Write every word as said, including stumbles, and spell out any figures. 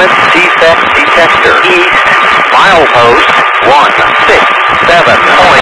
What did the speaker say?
ultimate defect detector. East, milepost one six seven point